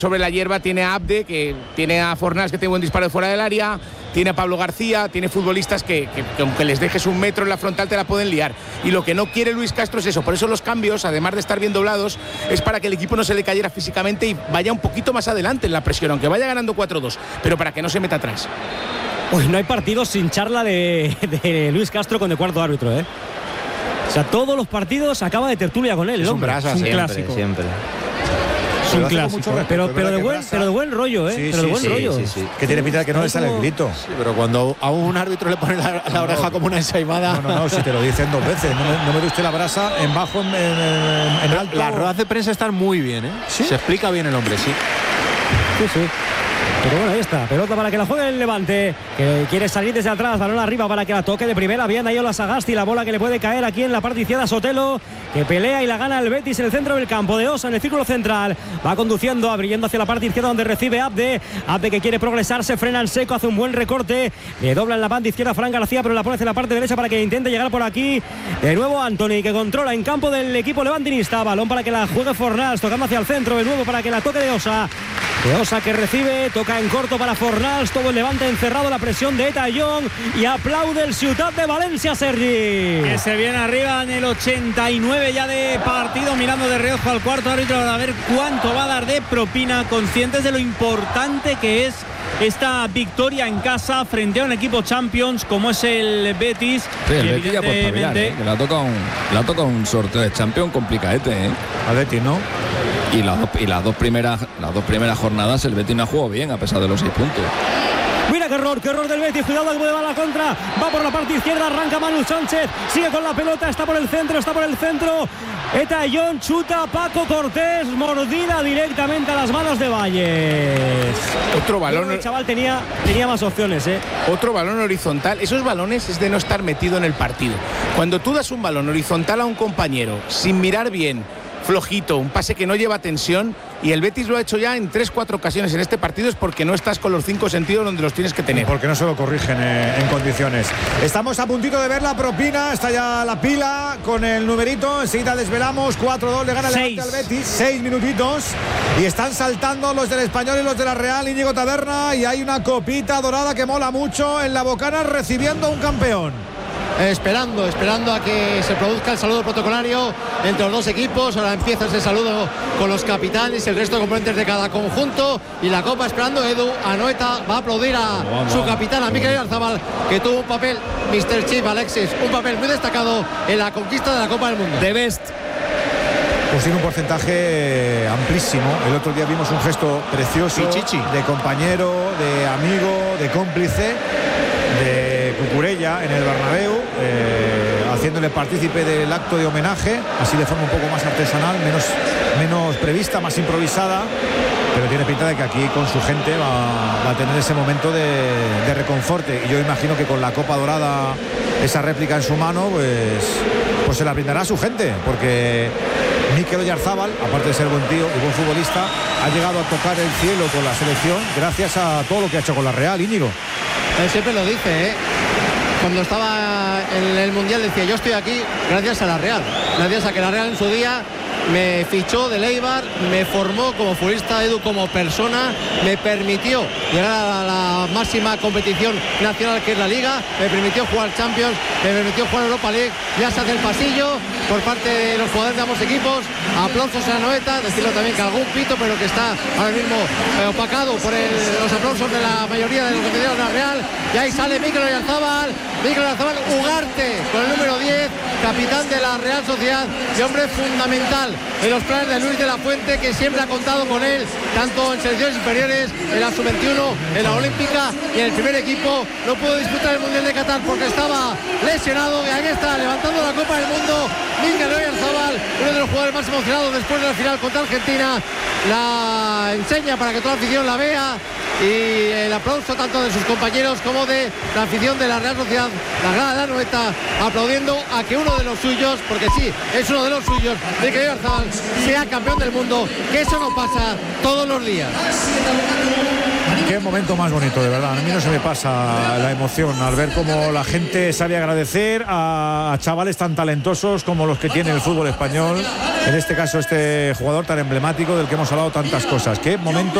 sobre la hierba tiene a Abde, que tiene a Fornals, que tiene buen disparo de fuera del área, tiene a Pablo García, tiene futbolistas que aunque les dejes un metro en la frontal te la pueden liar. Y lo que no quiere Luis Castro es eso. Por eso los cambios, además de estar bien doblados, es para que el equipo no se le cayera físicamente y vaya un poquito más adelante en la presión, aunque vaya ganando 4-2, pero para que no se meta atrás. Uy, no hay partidos sin charla de Luis Castro con el cuarto árbitro, ¿eh? O sea, todos los partidos acaba de tertulia con él, el hombre. Es un clásico. Siempre. Es un clásico. Pero de buen rollo, ¿eh? Sí, pero de buen rollo. Sí. Que tiene pinta de que no le sale el grito. Sí, pero cuando a un árbitro le pone la oreja como una ensaimada. No, si te lo dicen 2 veces. No me guste la brasa en bajo, en alto. Las ruedas de prensa están muy bien, ¿eh? ¿Sí? Se explica bien el hombre, sí. Sí. Pero bueno, ahí está, pelota para que la juegue el Levante, que quiere salir desde atrás, balón arriba para que la toque de primera, bien ahí Ola Sagasti, la bola que le puede caer aquí en la parte izquierda Sotelo, que pelea y la gana el Betis en el centro del campo, de Osa en el círculo central, va conduciendo, abriendo hacia la parte izquierda donde recibe Abde que quiere progresar, se frena en seco, hace un buen recorte, le dobla en la banda izquierda Fran García, pero la pone hacia la parte derecha para que intente llegar por aquí, de nuevo Anthony, que controla en campo del equipo levantinista, balón para que la juegue Fornals, tocando hacia el centro, de nuevo para que la toque de Osa que recibe, toca en corto para Fornals, todo el Levante encerrado, la presión de Eta Young y aplaude el Ciutat de Valencia, Sergi. Que se viene arriba en el 89 ya de partido, mirando de reojo al cuarto árbitro a ver cuánto va a dar de propina, conscientes de lo importante que es esta victoria en casa frente a un equipo Champions como es el Betis. Sí, el Betis ya puede espabilar, que le ha tocado un sorteo de Champions complicadete, Al Betis, ¿no? Y las dos primeras jornadas el Betis no ha jugado bien a pesar de los 6 puntos. Mira qué error del Betis, cuidado que puede dar la contra, va por la parte izquierda, arranca Manu Sánchez, sigue con la pelota, está por el centro, Eta Young, chuta Paco Cortés, mordida directamente a las manos de Valles. Otro balón. El chaval tenía más opciones, Otro balón horizontal. Esos balones es de no estar metido en el partido. Cuando tú das un balón horizontal a un compañero sin mirar bien, flojito, un pase que no lleva tensión, y el Betis lo ha hecho ya en 3-4 ocasiones en este partido, es porque no estás con los 5 sentidos donde los tienes que tener. Porque no se lo corrigen en condiciones. Estamos a puntito de ver la propina, está ya la pila con el numerito, enseguida desvelamos, 4-2 le gana el Levante al Betis, 6 minutitos, y están saltando los del Español y los de la Real, Íñigo Taberna, y hay una copita dorada que mola mucho en la Bocana recibiendo un campeón. Esperando a que se produzca el saludo protocolario entre los dos equipos. Ahora empieza ese saludo con los capitanes y el resto de componentes de cada conjunto, y la copa esperando. Edu Anoeta va a aplaudir a su capitán, a Mikel Oyarzabal, que tuvo un papel, Mr. Chip Alexis, un papel muy destacado en la conquista de la Copa del Mundo. The best. Pues tiene un porcentaje amplísimo. El otro día vimos un gesto precioso de compañero, de amigo, de cómplice de Cucurella en el Bernabéu, haciéndole partícipe del acto de homenaje, así de forma un poco más artesanal, menos prevista, más improvisada, pero tiene pinta de que aquí con su gente va a tener ese momento de reconforte, y yo imagino que con la Copa Dorada, esa réplica en su mano, pues se la brindará a su gente, porque Mikel Oyarzabal, aparte de ser buen tío y buen futbolista, ha llegado a tocar el cielo con la selección gracias a todo lo que ha hecho con la Real, Íñigo. Él siempre lo dice, cuando estaba en el Mundial decía: yo estoy aquí gracias a la Real, gracias a que la Real en su día me fichó del Eibar, me formó como futbolista, Edu, como persona, me permitió llegar a la máxima competición nacional que es la Liga, me permitió jugar Champions, me permitió jugar Europa League. Ya se hace el pasillo por parte de los jugadores de ambos equipos. Aplausos a Anoeta, decirlo también que algún pito, pero que está ahora mismo opacado por los aplausos de la mayoría de los cotidianos de la Real. Y ahí sale Mikel Oyarzabal, Ugarte con el número 10, capitán de la Real Sociedad y hombre fundamental en los planes de Luis de la Fuente, que siempre ha contado con él, tanto en selecciones inferiores, en la sub-21, en la olímpica y en el primer equipo. No pudo disputar el Mundial de Qatar porque estaba lesionado, y ahí está levantando la Copa del Mundo Mikel Oyarzabal, uno de los jugadores más emocionados después de la final contra Argentina. La enseña para que toda la afición la vea, y el aplauso tanto de sus compañeros como de la afición de la Real Sociedad, la grada de Anoeta, aplaudiendo a que uno de los suyos, porque sí, es uno de los suyos, Mikel Oyarzabal, sea campeón del mundo, que eso no pasa todos los días. Qué momento más bonito, de verdad. A mí no se me pasa la emoción al ver cómo la gente sabe agradecer a chavales tan talentosos como los que tiene el fútbol español. En este caso, este jugador tan emblemático del que hemos hablado tantas cosas. Qué momento